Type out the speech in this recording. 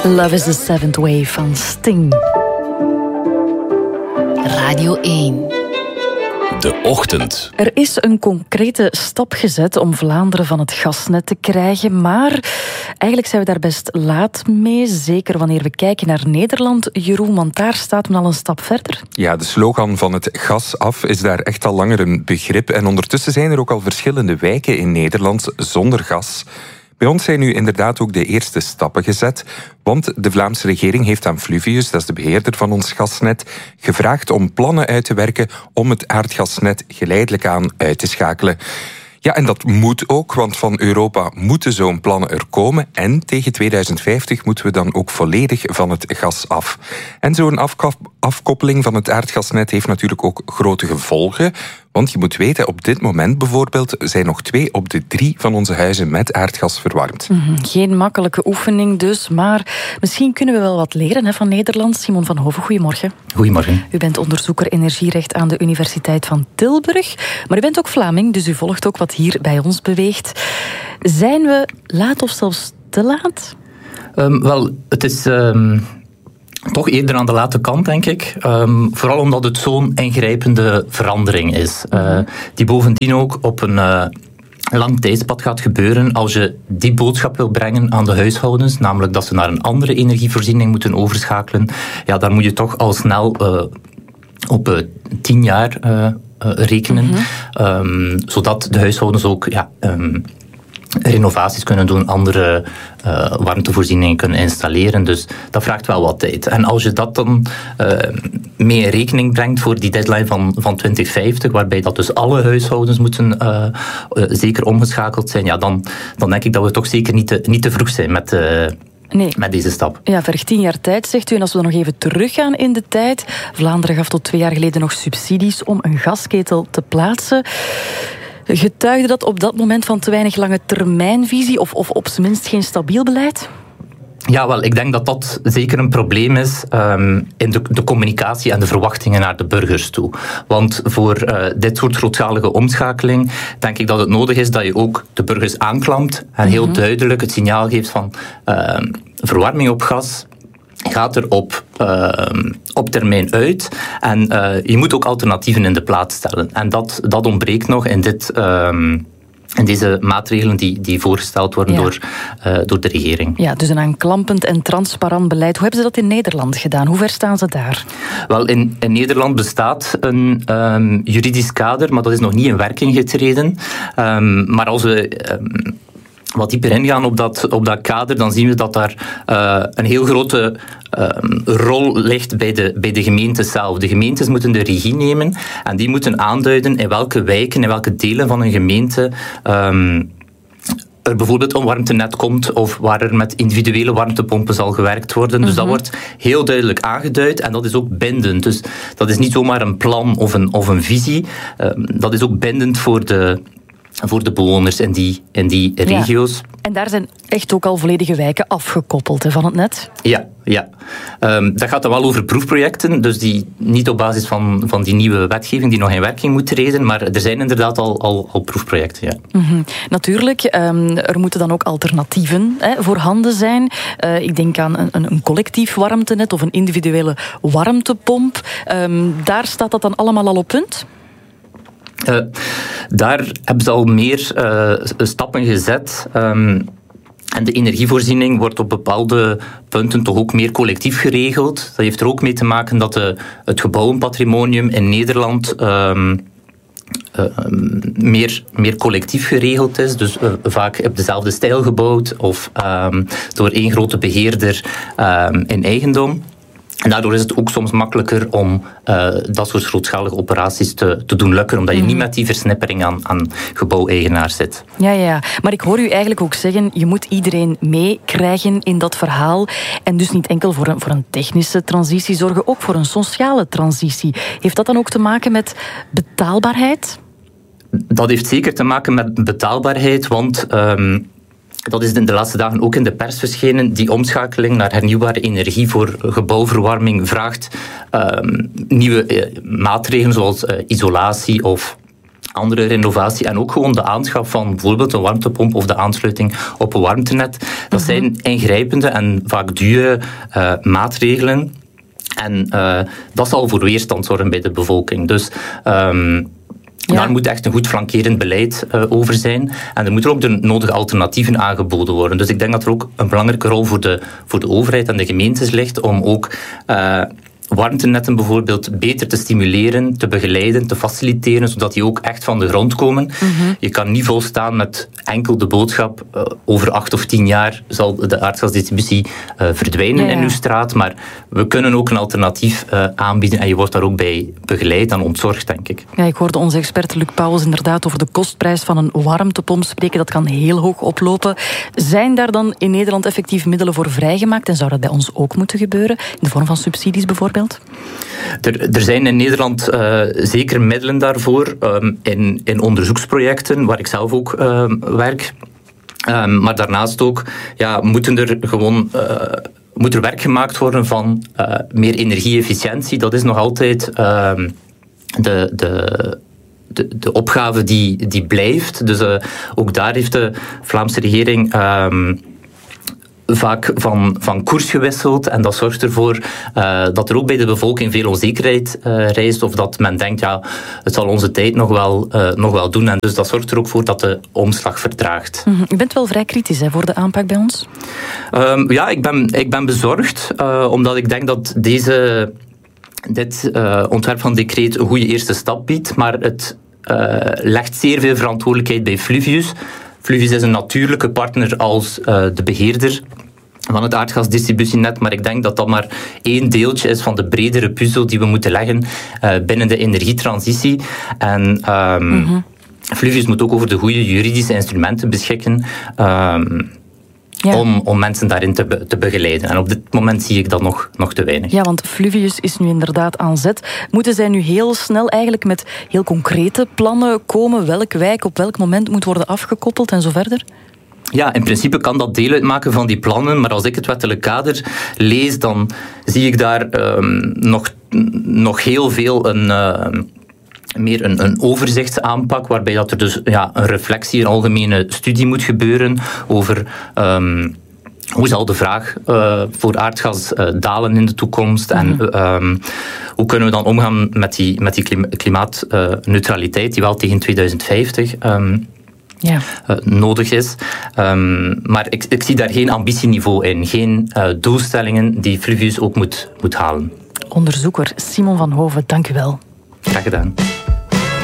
Love is the Seventh Wave van Sting. Radio 1. De ochtend. Er is een concrete stap gezet om Vlaanderen van het gasnet te krijgen, maar eigenlijk zijn we daar best laat mee, zeker wanneer we kijken naar Nederland, Jeroen, want daar staat men al een stap verder. Ja, de slogan van het gas af is daar echt al langer een begrip en ondertussen zijn er ook al verschillende wijken in Nederland zonder gas. Bij ons zijn nu inderdaad ook de eerste stappen gezet, want de Vlaamse regering heeft aan Fluvius, dat is de beheerder van ons gasnet, gevraagd om plannen uit te werken om het aardgasnet geleidelijk aan uit te schakelen. Ja, en dat moet ook, want van Europa moeten zo'n plannen er komen en tegen 2050 moeten we dan ook volledig van het gas af. En zo'n afkoppeling van het aardgasnet heeft natuurlijk ook grote gevolgen, want je moet weten, op dit moment bijvoorbeeld zijn nog 2 op de 3 van onze huizen met aardgas verwarmd. Geen makkelijke oefening dus, maar misschien kunnen we wel wat leren van Nederland. Simon van Hoven, goedemorgen. Goedemorgen. U bent onderzoeker energierecht aan de Universiteit van Tilburg, maar u bent ook Vlaming, dus u volgt ook wat hier bij ons beweegt. Zijn we laat of zelfs te laat? Wel, het is toch eerder aan de late kant, denk ik. Vooral omdat het zo'n ingrijpende verandering is. Die bovendien ook op een lang tijdspad gaat gebeuren als je die boodschap wil brengen aan de huishoudens, namelijk dat ze naar een andere energievoorziening moeten overschakelen. Ja, daar moet je toch al snel op 10 jaar rekenen, zodat de huishoudens ook renovaties kunnen doen, andere warmtevoorzieningen kunnen installeren. Dus dat vraagt wel wat tijd. En als je dat dan mee in rekening brengt voor die deadline van 2050, waarbij dat dus alle huishoudens moeten zeker omgeschakeld zijn, ja, dan denk ik dat we toch zeker niet te vroeg zijn met deze stap. Ja, vergt 10 jaar tijd, zegt u. En als we dan nog even teruggaan in de tijd. Vlaanderen gaf tot 2 jaar geleden nog subsidies om een gasketel te plaatsen. Getuigde dat op dat moment van te weinig lange termijnvisie of op zijn minst geen stabiel beleid? Ja, wel, ik denk dat dat zeker een probleem is in de communicatie en de verwachtingen naar de burgers toe. Want voor dit soort grootschalige omschakeling denk ik dat het nodig is dat je ook de burgers aanklampt en heel duidelijk het signaal geeft van verwarming op gas gaat er op termijn uit. En je moet ook alternatieven in de plaats stellen. En dat ontbreekt nog in deze maatregelen die voorgesteld worden door de regering. Ja, dus een aanklampend en transparant beleid. Hoe hebben ze dat in Nederland gedaan? Hoe ver staan ze daar? Wel, in Nederland bestaat een juridisch kader, maar dat is nog niet in werking getreden. Maar als we wat dieper ingaan op dat kader, dan zien we dat daar een heel grote rol ligt bij de gemeentes zelf. De gemeentes moeten de regie nemen en die moeten aanduiden in welke wijken, in welke delen van een gemeente er bijvoorbeeld een warmtenet komt of waar er met individuele warmtepompen zal gewerkt worden. Dus dat wordt heel duidelijk aangeduid en dat is ook bindend. Dus dat is niet zomaar een plan of een visie. Dat is ook bindend voor de bewoners in die regio's. Ja. En daar zijn echt ook al volledige wijken afgekoppeld van het net? Ja. Dat gaat dan wel over proefprojecten, dus die niet op basis van die nieuwe wetgeving die nog in werking moet treden, maar er zijn inderdaad al proefprojecten, ja. Natuurlijk, er moeten dan ook alternatieven voorhanden zijn. Ik denk aan een collectief warmtenet of een individuele warmtepomp. Daar staat dat dan allemaal al op punt? Daar hebben ze al meer stappen gezet. En de energievoorziening wordt op bepaalde punten toch ook meer collectief geregeld. Dat heeft er ook mee te maken dat het gebouwenpatrimonium in Nederland meer collectief geregeld is. Dus vaak op dezelfde stijl gebouwd of door één grote beheerder in eigendom. En daardoor is het ook soms makkelijker om dat soort grootschalige operaties te doen lukken, omdat je niet met die versnippering aan gebouweigenaars zit. Ja. Maar ik hoor u eigenlijk ook zeggen, je moet iedereen meekrijgen in dat verhaal. En dus niet enkel voor een technische transitie zorgen, ook voor een sociale transitie. Heeft dat dan ook te maken met betaalbaarheid? Dat heeft zeker te maken met betaalbaarheid, want dat is in de laatste dagen ook in de pers verschenen. Die omschakeling naar hernieuwbare energie voor gebouwverwarming vraagt nieuwe maatregelen zoals isolatie of andere renovatie en ook gewoon de aanschaf van bijvoorbeeld een warmtepomp of de aansluiting op een warmtenet. Dat zijn ingrijpende en vaak dure maatregelen. En dat zal voor weerstand zorgen bij de bevolking. Dus daar moet echt een goed flankerend beleid over zijn. En er moeten ook de nodige alternatieven aangeboden worden. Dus ik denk dat er ook een belangrijke rol voor de overheid en de gemeentes ligt om ook warmtenetten bijvoorbeeld beter te stimuleren, te begeleiden, te faciliteren, zodat die ook echt van de grond komen. Je kan niet volstaan met enkel de boodschap over 8 of 10 jaar zal de aardgasdistributie verdwijnen in uw straat, maar we kunnen ook een alternatief aanbieden en je wordt daar ook bij begeleid en ontzorgd, denk ik. Ja, ik hoorde onze expert Luc Pauwels inderdaad over de kostprijs van een warmtepomp spreken. Dat kan heel hoog oplopen. Zijn daar dan in Nederland effectief middelen voor vrijgemaakt en zou dat bij ons ook moeten gebeuren? In de vorm van subsidies bijvoorbeeld? Er zijn in Nederland zeker middelen daarvoor in onderzoeksprojecten, waar ik zelf ook werk. Maar daarnaast ook moet er werk gemaakt worden van meer energie-efficiëntie. Dat is nog altijd de opgave die blijft. Dus ook daar heeft de Vlaamse regering vaak van koers gewisseld en dat zorgt ervoor dat er ook bij de bevolking veel onzekerheid rijst of dat men denkt, het zal onze tijd nog wel doen en dus dat zorgt er ook voor dat de omslag vertraagt. U bent wel vrij kritisch voor de aanpak bij ons? Ik ben bezorgd, omdat ik denk dat dit ontwerp van decreet een goede eerste stap biedt, maar het legt zeer veel verantwoordelijkheid bij Fluvius. Fluvius is een natuurlijke partner als de beheerder van het aardgasdistributienet, maar ik denk dat dat maar één deeltje is van de bredere puzzel die we moeten leggen binnen de energietransitie. En Fluvius moet ook over de goede juridische instrumenten beschikken om mensen daarin te begeleiden. En op dit moment zie ik dat nog te weinig. Ja, want Fluvius is nu inderdaad aan zet. Moeten zij nu heel snel eigenlijk met heel concrete plannen komen? Welk wijk op welk moment moet worden afgekoppeld en zo verder? Ja, in principe kan dat deel uitmaken van die plannen, maar als ik het wettelijk kader lees, dan zie ik daar nog heel veel meer een overzichtsaanpak, waarbij dat er dus een reflectie, een algemene studie moet gebeuren over hoe zal de vraag voor aardgas dalen in de toekomst en hoe kunnen we dan omgaan met die klimaatneutraliteit die wel tegen 2050 nodig is. Maar ik zie daar geen ambitieniveau in, geen doelstellingen die Fluvius ook moet halen. Onderzoeker Simon van Hoven, dank u wel. Graag gedaan.